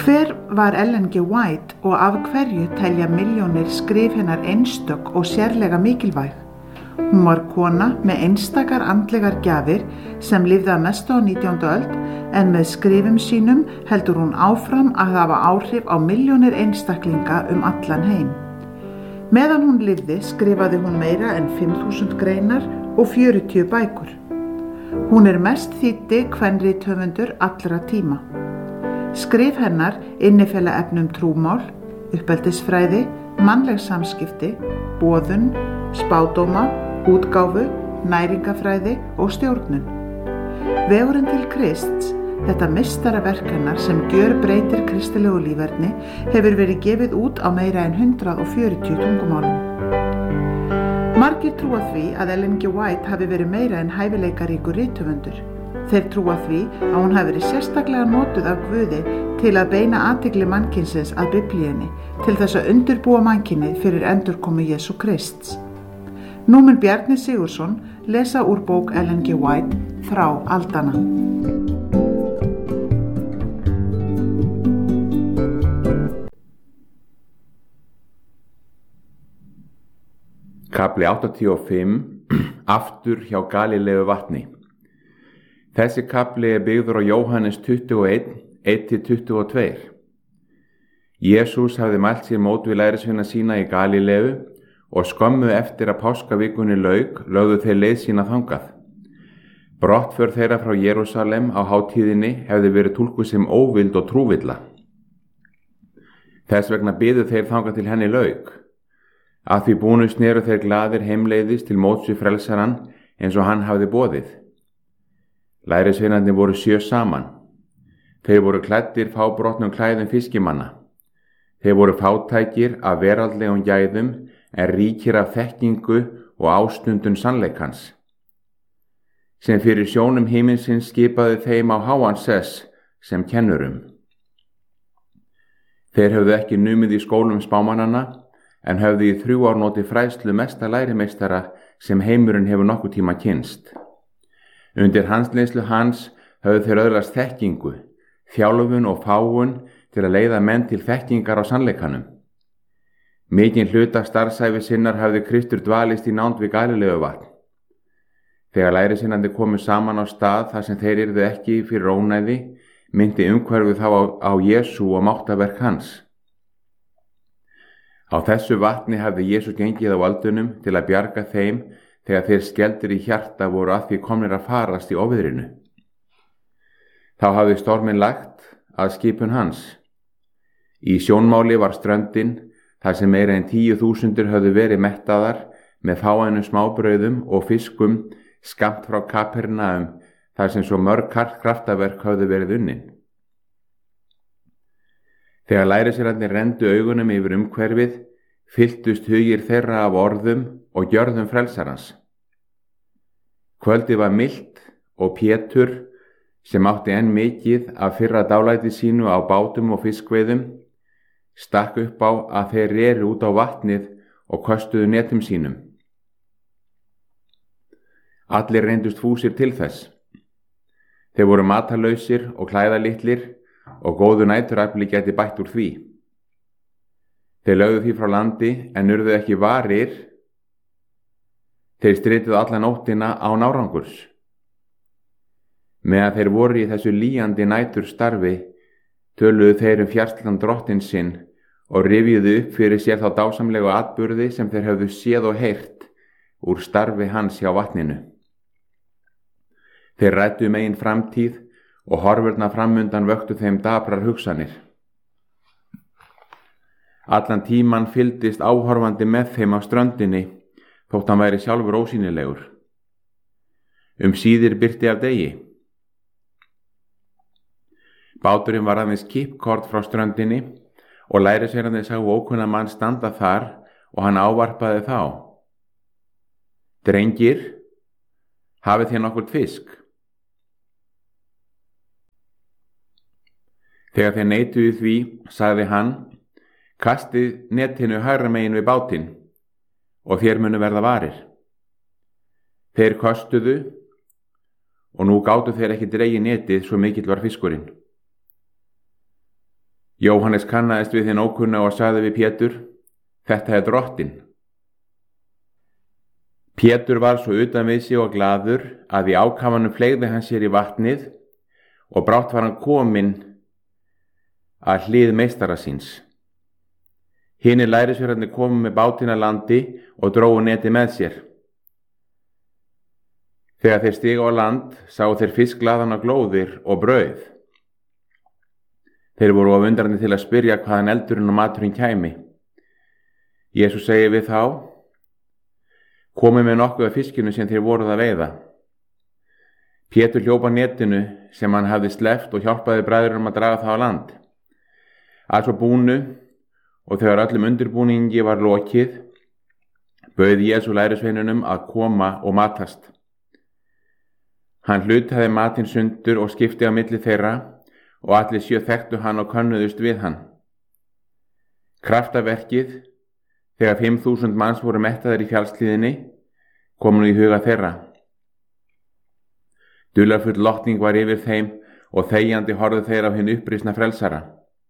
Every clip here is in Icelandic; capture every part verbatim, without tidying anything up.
Hver var Ellen G. White og af hverju telja milljónir skrif hennar einstök og sérlega mikilvæg? Hún var kona með einstakar andlegar gjafir sem lifði að mestu á nítjándu öld, en með skrifum sínum heldur hún áfram að hafa áhrif á milljónir einstaklinga um allan heim. Meðan hún lifði skrifaði hún meira en fimm þúsund greinar og fjörutíu bækur. Hún er mest þýddi kvenrithöfundur allra tíma. Skrif hennar innifela efnum trúmál, uppeldisfræði, mannleg samskipti, boðun, spádóma, útgáfu, næringafræði og stjórnun. Vegurinn til Krists, þetta meistaraverk hennar sem gjörbreytir kristilegu líferni, hefur verið gefið út á meira en hundrað og fjörutíu tungumálum. Margir trúa því að Ellen G. White hafi verið meira en hæfileikaríkur rithöfundur. Þeir trúa því að hún hafi verið sérstaklega notuð af Guði til að beina athygli mannkynsins að Biblíunni, til þess að undirbúa mannkynið fyrir endurkomu Jesú Krists. Nú mun Bjarni Sigurðsson lesa úr bók Ellen G. White, Frá aldanna. Kafli áttatíu og fimm. Aftur hjá Galileu vatni. Þessi kafli er byggður á Jóhannes tuttugu og einn, eitt til tuttugu og tvö. Jesús hafði mælt sér mót við lærisveina sína í Galileu og skömmu eftir að páskavikunni lauk lögðu þeir leið sína þangað. Brottför þeirra frá Jerúsalem á hátíðinni hefði verið túlkuð sem óvild og trúvilla. Þess vegna biðu þeir þangað til henni lauk. Að því búnu sneru þeir glaðir heimleiðis til móts við frelsarann eins og hann hafði boðið. Lærisveinarnir voru sjö saman. Þeir voru klæddir fábrotnum klæðum fiskimanna. Þeir voru fátækir af veraldlegum gæðum en ríkir af þekkingu og ástundun sannleikans. Sem fyrir sjónum himinsins skipaði þeim á háan sess sem kennurum. Þeir höfðu ekki numið í skólum spámannanna en höfðu í þrjú ár notið fræðslu mesta lærimeistara sem heimurinn hefur nokkuð tíma kynnst. Undir hansleiðslu hans höfðu þeir öðlast þekkingu, þjálfun og fágun til að leiða menn til þekkingar á sannleikanum. Mikinn hluta starfsævi sinnar hafði Kristur dvalist í nánd við Galileu vatn. Þegar lærisveinarnir komu saman á stað þar sem þeir yrðu ekki fyrir ónæði, myndi umhverfið þá á, á Jesú og máttaverk hans. Á þessu vatni hafði Jesú gengið á öldunum til að bjarga þeim þegar þeir skeldir í hjarta voru að því komnir að farast í ofviðrinu. Þá hafði storminn lagt að skipun hans. Í sjónmáli var ströndin, þar sem meira en tíu þúsundur höfðu verið mettaðar með fáeinum smábrauðum og fiskum skammt frá Kapernaum, þar sem svo mörg kraftaverk höfðu verið unnin. Þegar lærisveinarnir renndu augunum yfir umhverfið, fylltust hugir þeirra af orðum og gjörðum frelsarans. Kvöldið var milt og Pétur, sem átti enn mikið af fyrra dálæti sínu á bátum og fiskveiðum, stakk upp á að þeir reru út á vatnið og köstuðu netum sínum. Allir reyndust fúsir til þess. Þeir voru matarlausir og klæðalitlir og góðu næturafli gæti bætt úr því. Þeir lögðu því frá landi en urðu ekki varir. Þeir strituðu alla nóttina án árangurs. Meðan þeir voru í þessu lýjandi nætur starfi, töluðu þeir um fjarslan drottinn sinn og rifjuðu upp fyrir sér þá dásamlegu atburði sem þeir höfðu séð og heyrt úr starfi hans hjá vatninu. Þeir ræddu um eigin framtíð og horfurnar framundan vöktu þeim daprar hugsanir. Allan tíman fylgdist áhorfandi með þeim á ströndinni, þótt hann væri sjálfur ósýnilegur. Um síðir birti af degi. Báturinn var aðeins kippkort frá ströndinni og lærisveinarnir sáu ókunna mann standa þar og hann ávarpaði þá. Drengir, hafið þér nokkurt fisk? Þegar þeir neituðu því, sagði hann, kastið netinu hægra megin við bátinn og þér munu verða varir. Þeir köstuðu og nú gátu þeir ekki dregið netið svo mikill var fiskurinn. Jóhannes kannaðist við hinn ókunna og sagði við Pétur: Þetta er drottinn. Pétur var svo utan við sig og glaður að í ákafanum fleygði hann sér í vatnið og brátt var hann kominn að hlið meistara síns. Hinir lærisveinarnir komu með bátinn að landi og drógu netið með sér. Þegar þeir stigu á land sáu þeir fiskglaðana glóðir og brauð. Þeir voru of undrandi til að spyrja hvaðan eldurinn og maturinn kæmi. Jesús segir við þá: Komið með nokkuð af fiskinu sem þeir voruð að veiða. Pétur hljóp að netinu sem hann hafði sleppt og hjálpaði bræðrunum að draga það á land. Að svo búnu og þegar öllum undirbúningi var lokið, bauð Jesú lærisveinunum að koma og matast. Hann hlutaði matinn sundur og skipti á milli þeirra og allir sjö þekktu hann og könnuðust við hann. Kraftaverkið, þegar fimm þúsund manns voru mettaðir í fjallshlíðinni, kom nú í huga þeirra. Dularfull lotning var yfir þeim og þegjandi horfðu þeir á hinn upprisna frelsara.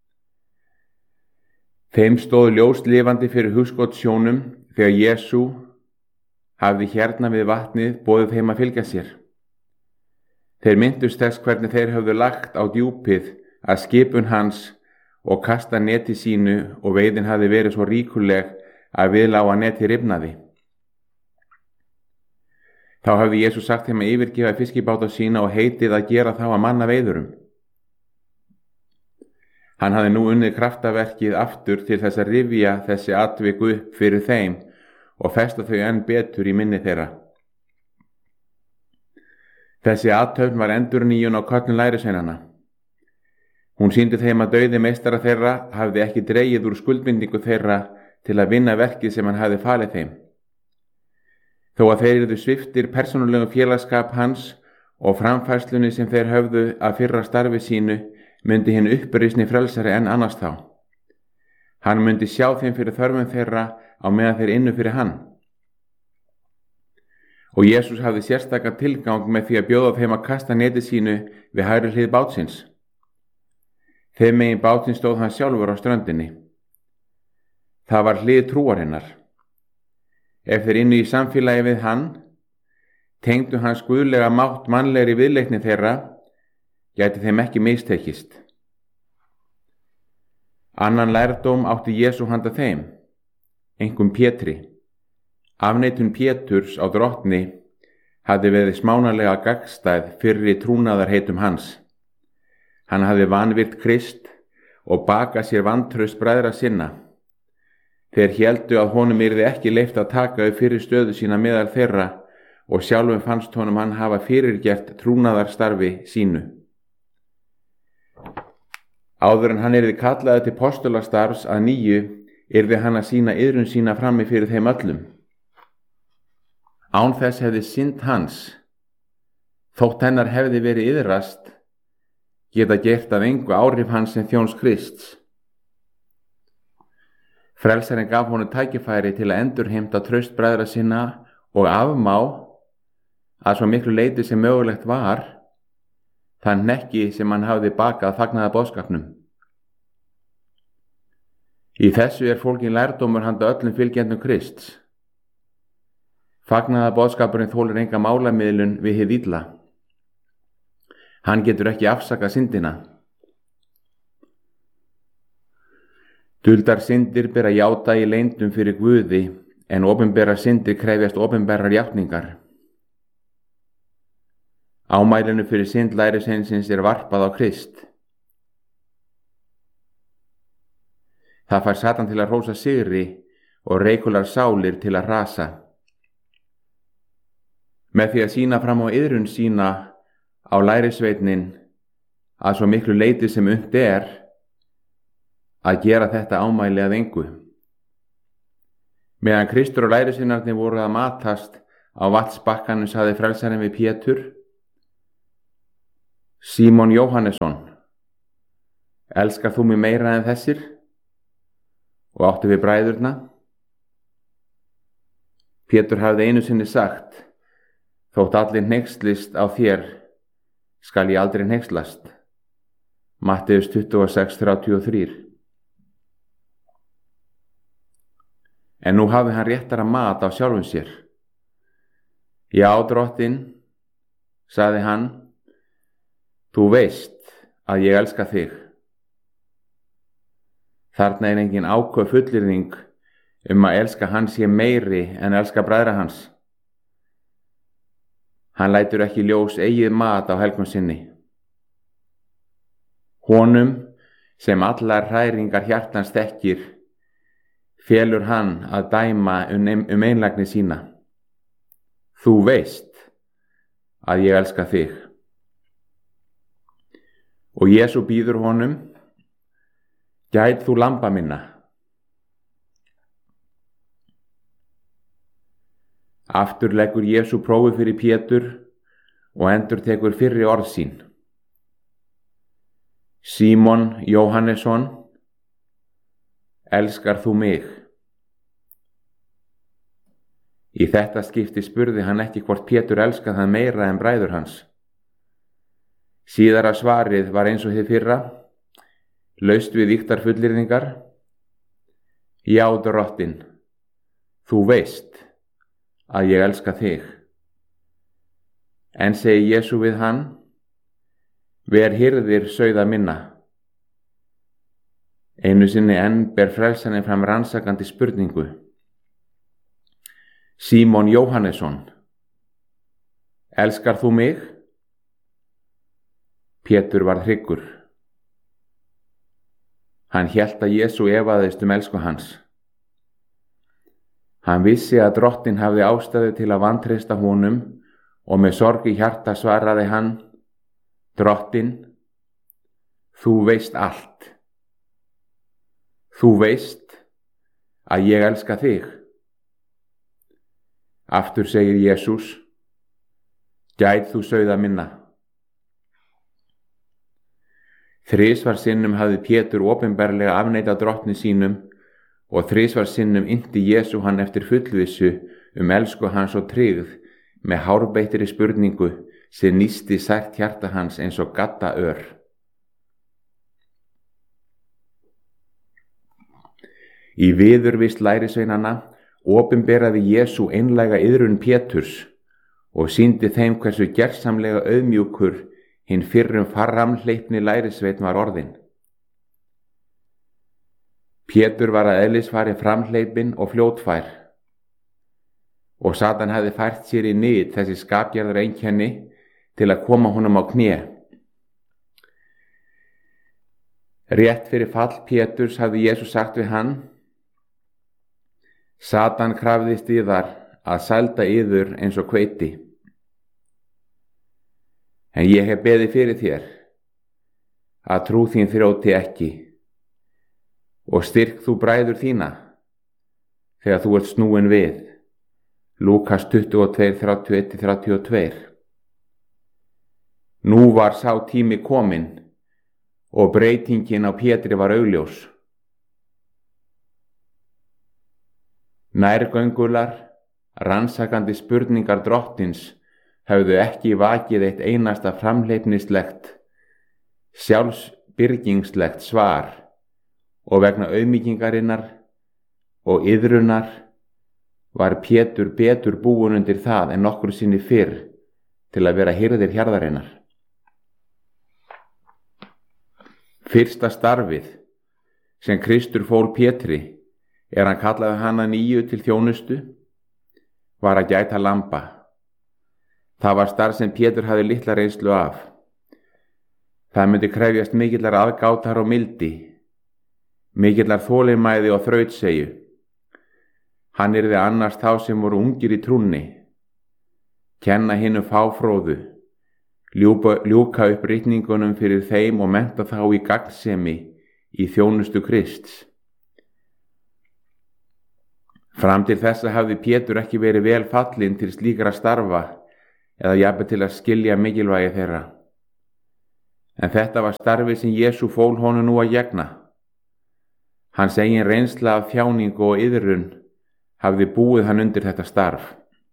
Þeim stóð ljóst lifandi fyrir hugskotssjónum þegar Jesú hafði hérna við vatnið boðið þeim að fylgja sér. Þeir myndust þess hvernig þeir höfðu lagt á djúpið að skipun hans og kasta neti sínu og veiðin hafði verið svo ríkuleg að viðlága neti rifnaði. Þá hafði Jesús sagt þeim að yfirgefa fiskibáta sína og heitið að gera þá að manna veiðurum. Hann hafði nú unnið kraftaverkið aftur til þess að rifja þessi atvik upp fyrir þeim og festa þau enn betur í minni þeirra. Þessi athöfn var endurnýjun á köllun lærisveinanna. Hún sýndi þeim að dauði meistara þeirra hafði ekki dregið úr skuldbindingu þeirra til að vinna verkið sem hann hafði falið þeim. Þó að þeir yrðu sviptir persónulegum félagsskap hans og framfærslunni sem þeir höfðu að fyrra starfi sínu, myndi hinn upprisni frelsari enn annars þá. Hann myndi sjá þeim fyrir þörfum þeirra á meðan þeir ynnu fyrir hann. Og Jesús hafði sérstaka tilgang með því að bjóða þeim að kasta neti sínu við hægri hlið bátsins. Þeim megin bátsins stóð hann sjálfur á ströndinni. Það var hlið trúarinnar. Ef þeir ynnu í samfélagi við hann, tengdu hans guðlega mátt mannlegri viðleitni þeirra, gæti þeim ekki mistekist. Annan lærdóm átti Jesú handa þeim, einkum Pétri. Afneitun Péturs á drottni hafði verið smánalega gagnstæð fyrri trúnaðarheitum hans. Hann hafði vanvirt Krist og bakað sér vantraust bræðra sinna. Þeir héldu að honum yrði ekki leyft að taka upp fyrir stöðu sína meðal þeirra og sjálfum fannst honum hann hafa fyrirgert trúnaðarstarfi sínu. Áður en hann yrði kallaði til postulastarfs að nýju, yrði hann að sýna iðrun sína frammi fyrir þeim öllum. Án þess hefði synd hans, þótt hennar hefði verið iðrast, geta gert að engu áhrif hans sem þjóns Krists. Frelsarinn gaf honum tækifæri til að endurheimta traust bræðra sinna og afmá að svo miklu leyti sem mögulegt var þann hnekki sem hann hafði bakað fagnaða boðskapnum. Í þessu er fólginn lærdómur handa öllum fylgjendum Krists. Fagnaða boðskapurinn þolir enga málamiðlun við hið illa. Hann getur ekki afsakað syndina. Duldar syndir ber að játa í leyndum fyrir Guði, en opinberar syndir krefjast opinberar játningar. Ámælinu fyrir synd lærisveinsins er varpað á Krist. Það fær Satan til að hrósa sigri og reikular sálir til að hrasa. Með því að sýna fram á iðrun sína á lærisveitnin að svo miklu leyti sem unnt er að gera þetta ámæli að engu. Meðan Kristur og lærisveinarnir voru að matast á vatnsbakkanum sagði frelsarinn við Pétur: Símon Jóhannesson, elskar þú mig meira en þessir? Og áttu við bræðurna? Pétur hafði einu sinni sagt: Þótt allir hneykslist á þér, skal ég aldrei hneykslast. Matteus tuttugu og sex þrjátíu og þrjú. En nú hafi hann réttara mat á sjálfum sér. Já, drottinn, sagði hann, þú veist að ég elska þig. Þarna er engin áköf fullyrðing um að elska hans sé meiri en elska bræðra hans. Hann lætur ekki ljós eigið mat á helgum sinni. Honum, sem allar hræringar hjartans þekkir, felur hann að dæma um einlægni sína. Þú veist að ég elska þig. Og Jesú býður honum, gæt þú lamba minna. Aftur leggur Jesú prófið fyrir Pétur og endurtekur fyrri orð sín. Símon Jóhannesson, elskar þú mig? Í þetta skipti spurði hann ekki hvort Pétur elskaði hann meira en bræður hans. Síðara svarið var eins og hið fyrra, laust við ýktar fullyrðingar. Já, drottinn, þú veist að ég elska þig. En segi Jesú við hann, ver hirðir sauða minna. Einu sinni enn ber frelsaninn fram rannsakandi spurningu. Símon Jóhannesson, elskar þú mig? Pétur varð hryggur. Hann hélt að Jesú efaðist um elsku hans. Hann vissi að drottinn hafði ástæðu til að vantreysta honum og með sorg í hjarta svaraði hann, drottinn, þú veist allt. Þú veist að ég elska þig. Aftur segir Jesús, gæt þú sauða minna. Þrisvar sinnum hafði Pétur opinberlega afneitað drottni sínum og þrisvar sinnum innti Jesú hann eftir fullvissu um elsku hans og tryggð með hárbeitri spurningu sem nísti sært hjarta hans eins og gadda ör. Í viðurvist lærisveinanna opinberaði Jesú einlæga iðrun Péturs og sýndi þeim hversu gersamlega auðmjúkur hinn fyrrum framhleypni lærisveinn var orðinn. Pétur var að eðlisfari framhleypinn og fljótfær og Satan hafði fært sér í nyt þessi skapgerðar einkenni til að koma honum á kné. Rétt fyrir fall Péturs hafði Jesús sagt við hann, Satan krafðist yðar að sælda yður eins og hveiti. En ég hef beðið fyrir þér, að trú þín þrjóti ekki, og styrk þú bræður þína, þegar þú ert snúin við. Lúkas tuttugu og tvö, þrjátíu og eitt til þrjátíu og tvö. Nú var sá tími kominn, og breytingin á Pétri var augljós. Nærgöngular, rannsakandi spurningar drottins höfðu ekki vakið eitt einasta framhleypnislegt, sjálfsbyrgingslegt svar og vegna auðmýkingarinnar og iðrunar var Pétur betur búinn undir það en nokkru sinni fyrr til að vera hirðir hjarðarinnar. Fyrsta starfið sem Kristur fól Pétri er hann kallaði hana nýju til þjónustu, var að gæta lamba. Það var starf sem Pétur hafði litla reynslu af. Það myndi krefjast mikillar aðgátar og mildi, mikillar þolinmæði og þrautseigju. Hann yrði annars þá sem voru ungir í trúnni, kenna hinum fáfróðu, ljúka, ljúka upp ritningunum fyrir þeim og mennta þá í gagnsemi í þjónustu Krists. Fram til þessa hafði Pétur ekki verið vel fallinn til slíkra starfa eða jafnvel til að skilja mikilvægi þeirra. En þetta var starfi sem Jesú fól honum nú að gegna. Hans eigin reynsla af þjáningu og iðrun hafði búið hann undir þetta starf.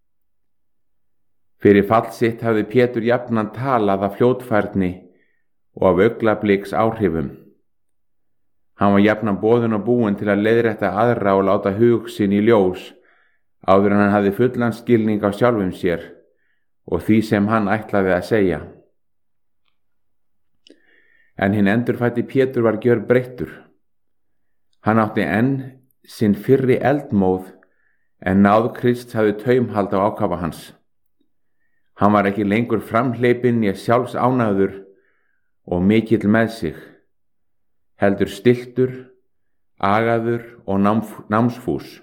Fyrir fall sitt hafði Pétur jafnan talað af fljótfærni og af augnabliks áhrifum. Hann var jafnan boðinn og búinn til að leiðrétta aðra og láta hug sinn í ljós áður en hann hafði fullan skilning á sjálfum sér og því sem hann ætlaði að segja. En hinn endurfæddi Pétur var gjörbreyttur. Hann átti enn sinn fyrri eldmóð en náð Krists hafði taumhald á ákafa hans. Hann var ekki lengur framhleypinn né sjálfsánægður og mikill með sig, heldur stilltur, agaður og námsfús.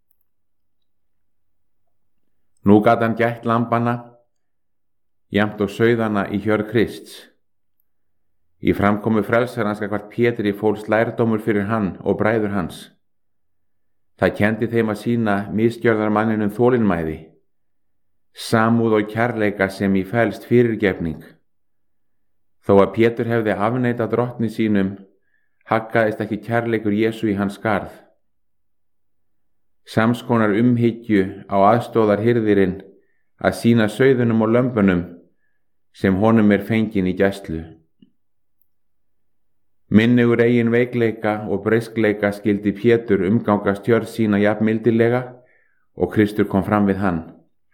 Nú gat hann gætt lambanna, jafnt og sauðana í hjörð Krists. Í framkomu frelsarans gagnvart Pétri fólst lærdómur fyrir hann og bræður hans. Það kendi þeim að sýna misgjörðarmanninum þolinmæði, samúð og kærleika sem í felst fyrirgefning. Þó að Pétur hefði afneitað drottni sínum, haggaðist ekki kærleikur Jesú í hans skarð. Samskonar umhyggju á aðstóðar hirðirinn að sýna sauðunum og lömbunum sem honum er fengin í gæslu. Minnugur eigin veikleika og breiskleika skildi Pétur umgangast hjörð sína jafn mildilega og Kristur kom fram við hann.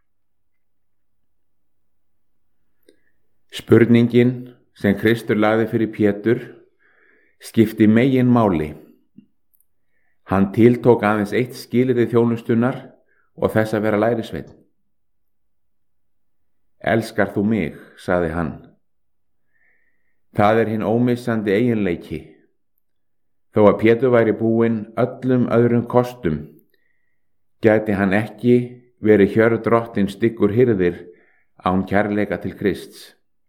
Spurningin sem Kristur lagði fyrir Pétur skipti megin máli. Hann tiltók aðeins eitt skilyrði þjónustunnar og þess að vera lærisveinn. Elskar þú mig, sagði hann. Það er hinn ómissandi eiginleiki. Þó að Pétur væri búinn öllum öðrum kostum, gæti hann ekki verið hjörð drottins styggur hirðir án kærleika til Krists.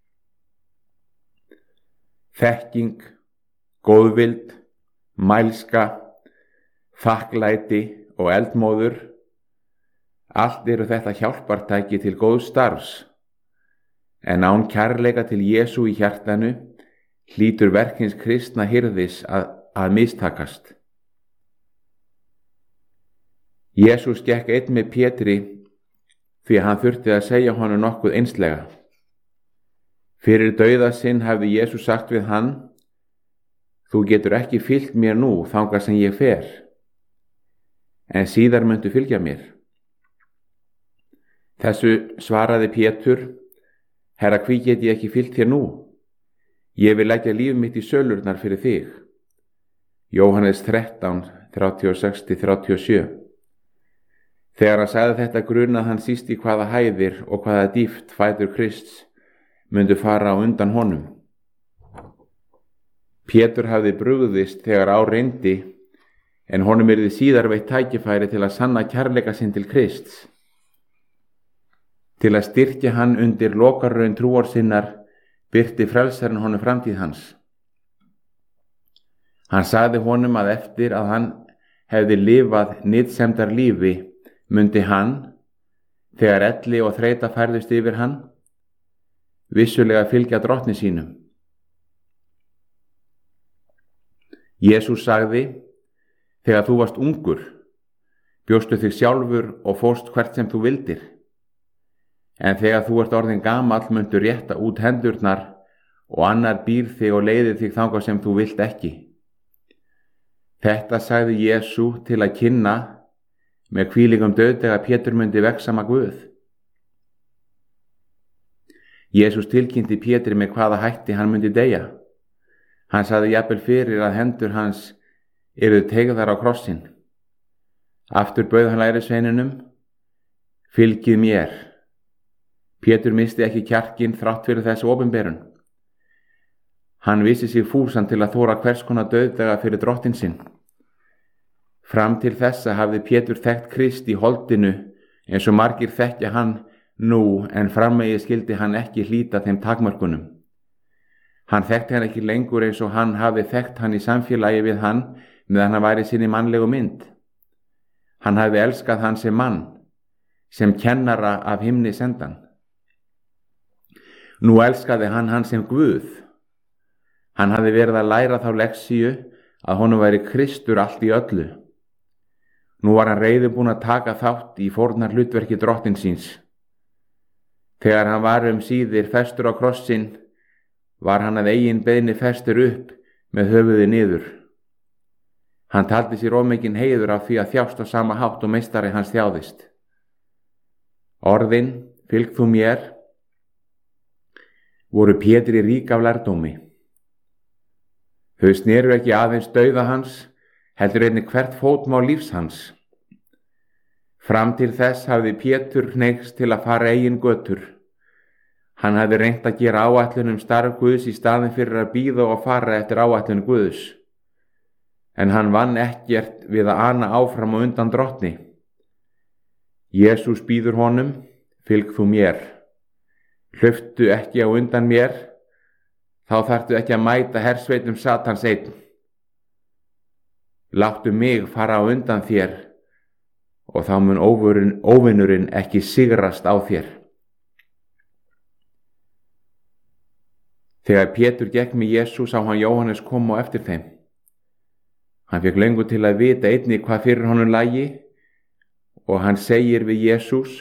Þekking, góðvild, mælska, þakklæti og eldmóður, allt eru þetta hjálpartæki til góðs starfs, en án kærleika til Jesú í hjartanu hlýtur verk hins kristna hirðis að, að mistakast. Jesús gekk einn með Pétri því að hann þurfti að segja honum nokkuð einslega. Fyrir dauða sinn hafði Jesús sagt við hann: Þú getur ekki fylgt mér nú þangað sem ég fer, en síðar muntu fylgja mér. Þessu svaraði Pétur: Herra, hví get ég ekki fylgt þér nú? Ég vil leggja líf mitt í sölurnar fyrir þig. Jóhannes þrettán, þrjátíu og sex til þrjátíu og sjö. Þegar hann sagði þetta grunað hann síst í hvaða hæðir og hvaða dýpt fætur Krists myndu fara á undan honum. Pétur hafði brugðist þegar á reyndi, en honum yrði síðar veitt tækifæri til að sanna kærleika sinn til Krists. Til að styrkja hann undir lokarraun trúar sinnar birti frelsarinn honum framtíð hans. Hann sagði honum að eftir að hann hefði lifað nytsemdar lífi mundi hann, þegar elli og þreyta færðist yfir hann, vissulega fylgja drottni sínum. Jesús sagði: Þegar þú varst ungur, bjóstu þig sjálfur og fórst hvert sem þú vildir. En þegar þú ert orðin gamall muntu rétta út hendurnar og annar býr þig og leiðir þig þangað sem þú vilt ekki. Þetta sagði Jesú til að kynna með hvílíkum dauðdaga Pétur myndi vegsama Guð. Jesús tilkynnti Pétri með hvaða hætti hann myndi deyja. Hann sagði jafnvel fyrir að hendur hans yrðu teygðar á krossin. Aftur bauð hann lærisveinunum: Fylgið mér. Pétur missti ekki kjarkinn þrátt fyrir þessu opinberun. Hann vissi sig fúsan til að þóra hvers konar dauðdaga fyrir drottin sinn. Fram til þessa hafði Pétur þekkt Krist í holdinu eins og margir þekkja hann nú, en framvegi skildi hann ekki hlíta þeim takmörkunum. Hann þekkti hann ekki lengur eins og hann hafi þekkt hann í samfélagi við hann meðan hann væri sinni mannlegu mynd. Hann hafi elskað hann sem mann, sem kennara af himni sendan. Nú elskaði hann hann sem Guð. Hann hafði verið að læra þá lexíu að honum væri Kristur allt í öllu. Nú var hann reiðubúinn að taka þátt í fórnar hlutverki drottins síns. Þegar hann var um síðir festur á krossinn, var hann að eigin beiðni festur upp með höfuði niður. Hann taldi sér of mikinn heiður af því að þjást á sama hátt og meistari hans þjáðist. Orðin, fylg þú mér, voru Pétri rík af lærdómi. Þau sneru ekki aðeins dauða hans, heldur einnig hvert fótmál lífs hans. Fram til þess hafði Pétur hneigst til að fara eigin götur. Hann hafði reynt að gera áætlun um starf Guðs í staðinn fyrir að bíða og fara eftir áætlun Guðs. En hann vann ekkert við að ana áfram og undan drottni. Jesús býður honum, fylg þú mér. Hlauptu ekki á undan mér, þá þarftu ekki að mæta hersveitum Satans einn. Láttu mig fara á undan þér og þá mun óvinurinn ekki sigrast á þér. Þegar Pétur gekk með Jesús sá hann Jóhannes koma á eftir þeim. Hann fékk löngu til að vita einnig hvað fyrir honum lægi og hann segir við Jesús: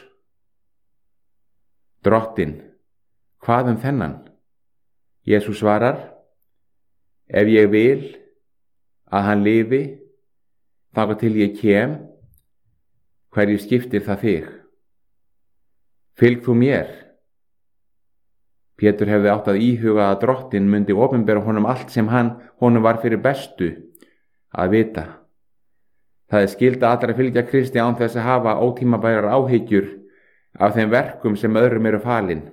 Drottinn, hvað um þennan? Jesús svarar: Ef ég vil að hann lifi, þangað til ég kem, hverju skiptir það þig? Fylg þú mér. Pétur hefði átt að íhuga að Drottinn myndi opinbera honum allt sem hann honum var fyrir bestu að vita. Það er skylda allra að fylgja Kristi án þess að hafa ótímabærar áhyggjur af þeim verkum sem öðrum eru falin.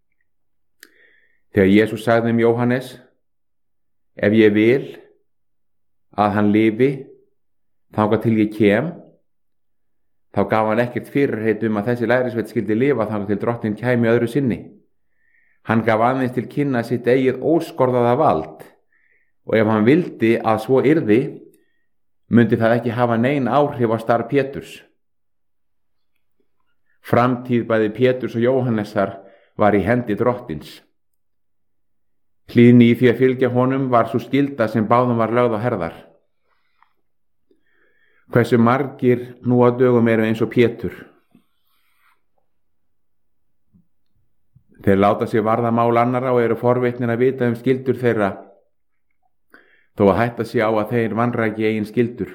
Þegar Jesús sagði um Jóhannes: Ef ég vil að hann lifi, þangað til ég kem, þá gaf hann ekkert fyrirheit um að þessi lærisveinn skyldi lifa þangað til Drottinn kæmi öðru sinni. Hann gaf aðeins til kynna sitt eigið óskorðaða vald, og ef hann vildi að svo yrði, myndi það ekki hafa nein áhrif á starf Péturs. Framtíð bæði Péturs og Jóhannesar var í hendi Drottins. Hlýðni í því að fylgja honum var svo skylda sem báðum var lögð á herðar. Hversu margir nú á dögum eru eins og Pétur? Þeir láta sig varða mál annarra og eru forvitnir að vita um skyldur þeirra, þó að hætta sig á að þeir vanræki eigin skyldur.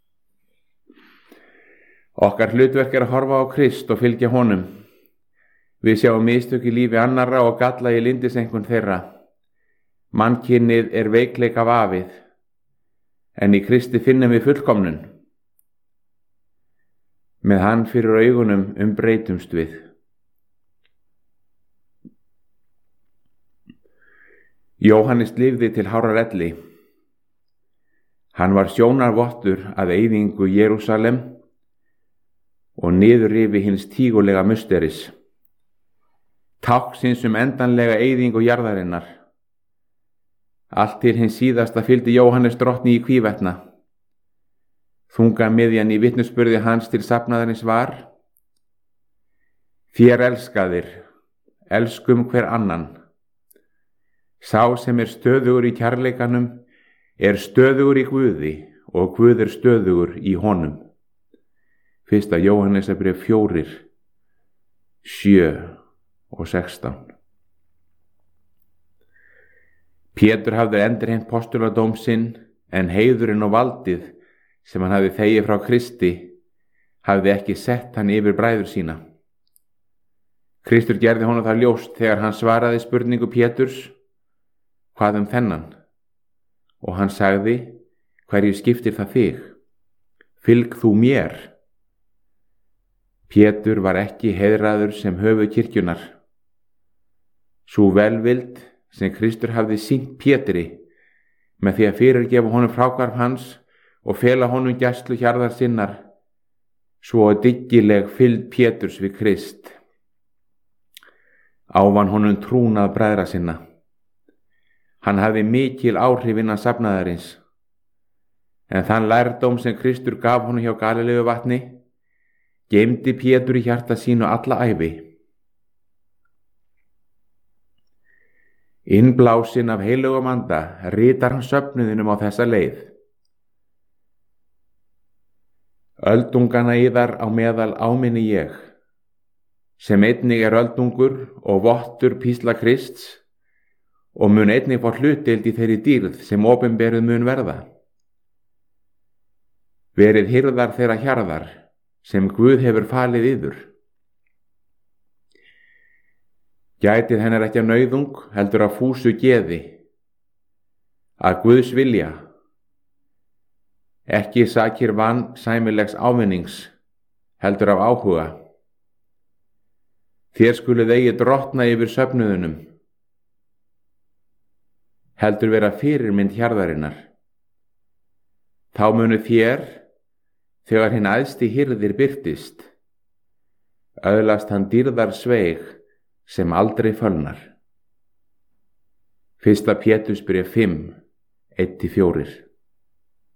Okkar hlutverk er að horfa á Krist og fylgja honum. Við sjáum mistök í lífi annarra og galla í lyndiseinkunn þeirra. Mannkynnið er veikleika vafið, en í Kristi finnum við fullkomnun. Með hann fyrir augunum umbreytumst við. Jóhannes lifði til hárrar elli. Hann var sjónarvottur að eyðingu Jerúsalem og niðurrifi hins tígulega musteris, táknsins um endanlega eyðingu jarðarinnar. Allt til hins síðasta fylgdi Jóhannes drottni í hvívetna. Þunga miðjan í vitnisburði hans til safnaðarins var: Þér elskaðir, elskum hver annan. Sá sem er stöðugur í kærleikanum er stöðugur í Guði og Guð er stöðugur í honum. Fyrsta Jóhannesarbréf fjórir, sjö og sextán. Pétur hafði endurheimt postuladóm sinn, en heiðurinn og valdið sem hann hafði þegið frá Kristi hafði ekki sett hann yfir bræður sína. Kristur gerði honum það ljóst þegar hann svaraði spurningu Péturs: Hvað um þennan? Og hann sagði: Hverju skiptir það þig? Fylg þú mér. Pétur var ekki heiðraður sem höfuð kirkjunnar. Sú velvild sem Kristur hafði sýnt Pétri með því að fyrirgefa honum fráhvarf hans og fela honum gæslu hjarðar sinnar, svo dyggileg fylgd Péturs við Krist. Ávann honum trúnað bræðra sinna. Hann hafði mikil áhrif innan safnaðarins, en þann lærdóm sem Kristur gaf honum hjá Galileu vatni geymdi Pétur í hjarta sínu alla ævi. Innblásinn af heilögum anda ritar hann söfnuðinum á þessa leið: Öldungana yðar á meðal áminni ég, sem einnig er öldungur og vottur písla Krists, og mun einnig fá hlutdeild í þeirri dýrð sem opinberuð mun verða. Verið hirðar þeirra hjarðar sem Guð hefur falið yður. Gætið hennar ekki af nauðung, heldur af fúsu geði, að Guðs vilja, ekki sakir van sæmilegs ávinnings, heldur af áhuga. Þér skuluð eigi drottna yfir söfnuðunum, heldur vera fyrirmynd hjarðarinnar. Þá munu þér, þegar hinn æðsti hirðir birtist, öðlast hann dýrðar sveig sem aldrei fölnar. Fyrsta Pétursbréf fimm, eitt til fjórir.